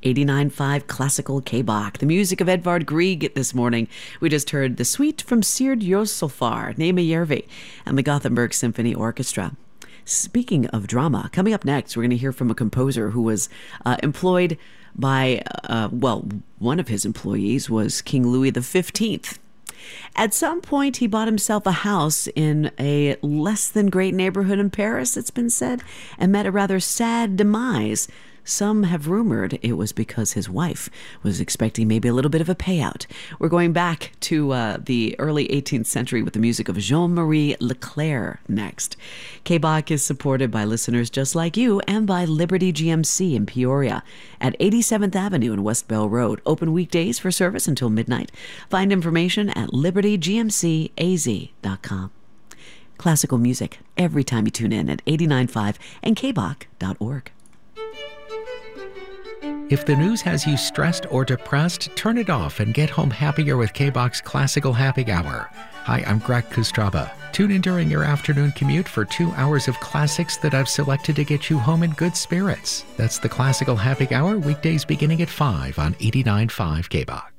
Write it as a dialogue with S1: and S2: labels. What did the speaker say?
S1: 89.5 Classical K-Bach. The music of Edvard Grieg this morning. We just heard the suite from Sigurd Josefar, Nema Järvi, and the Gothenburg Symphony Orchestra. Speaking of drama, coming up next, we're going to hear from a composer who was employed by, one of his employees was King Louis XV. At some point, he bought himself a house in a less than great neighborhood in Paris, it's been said, and met a rather sad demise. Some have rumored it was because his wife was expecting maybe a little bit of a payout. We're going back to the early 18th century with the music of Jean-Marie Leclerc next. K-Bach is supported by listeners just like you and by Liberty GMC in Peoria at 87th Avenue and West Bell Road. Open weekdays for service until midnight. Find information at libertygmcaz.com. Classical music every time you tune in at 89.5 and kbach.org.
S2: If the news has you stressed or depressed, turn it off and get home happier with K-Bach's Classical Happy Hour. Hi, I'm Greg Kostraba. Tune in during your afternoon commute for 2 hours of classics that I've selected to get you home in good spirits. That's the Classical Happy Hour, weekdays beginning at 5 on 89.5 K-Bach.